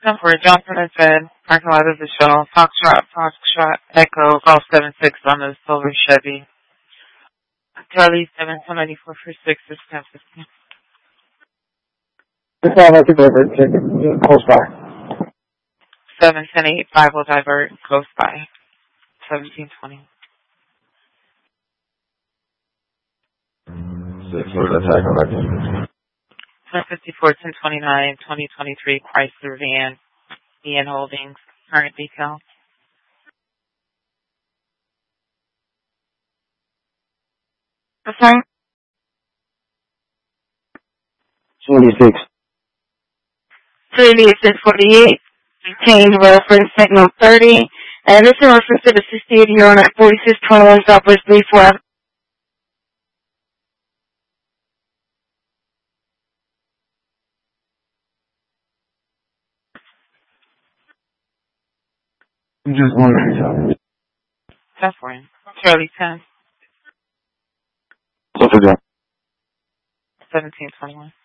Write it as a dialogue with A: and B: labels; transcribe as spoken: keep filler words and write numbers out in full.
A: ten four, Johnson and Fed, parking lot of the shuttle, Foxtrot, Foxtrot, Echo, Golf seven six on the silver Chevy. Charlie seven ten ninety-four for six is ten fifteen.
B: This time I can divert, check close by.
A: seven ten eight five will divert, close by. seventeen twenty.
C: Six for the attack.
A: ten fifty-four, ten twenty-nine, twenty twenty-three Chrysler van, Ian Holdings, current decal.
B: Okay. twenty-six.
D: three six forty-eight, change reference signal thirty, and this is in reference to the sixty-eight Euro at forty-six twenty-one Southwest three four.
B: Just one.
A: ten four, Charlie ten.
B: So for that.
A: seventeen twenty-one.